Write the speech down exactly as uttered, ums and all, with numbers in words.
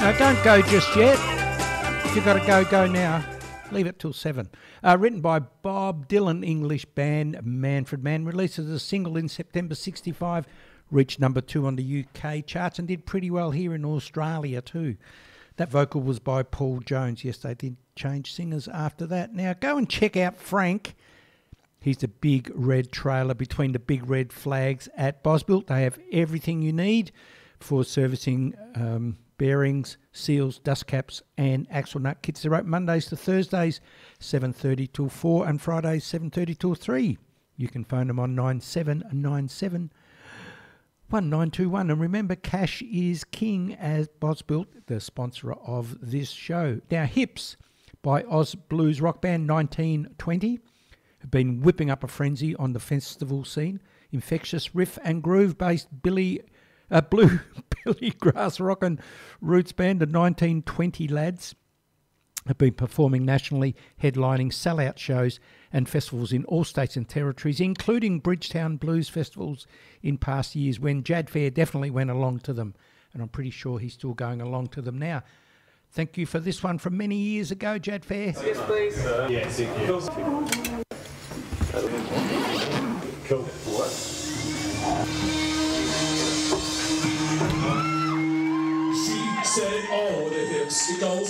No, don't go just yet. If you've got to go, go now. Leave it till seven. Uh, written by Bob Dylan, English band Manfred Mann. Released as a single in September sixty-five. Reached number two on the U K charts and did pretty well here in Australia too. That vocal was by Paul Jones. Yes, they did change singers after that. Now go and check out Frank. He's the big red trailer between the big red flags at Bosbuilt. They have everything you need for servicing um, bearings, seals, dust caps and axle nut kits. They're open Mondays to Thursdays, seven thirty till four, and Fridays, seven thirty till three. You can phone them on nine seven nine seven, one nine two one. And remember, cash is king as Bosbuilt, the sponsor of this show. Now, Hips by Oz Blues rock band nineteen twenty have been whipping up a frenzy on the festival scene. Infectious riff and groove-based Billy... Uh, blue Billy Grass rock and roots band, the nineteen twenty lads, have been performing nationally, headlining sell-out shows and festivals in all states and territories, including Bridgetown Blues festivals in past years when Jad Fair definitely went along to them, and I'm pretty sure he's still going along to them now. Thank you for this one from many years ago, Jad Fair. Yes, please. Uh, yes, thank you. Cool. What? Said all the hips, it goes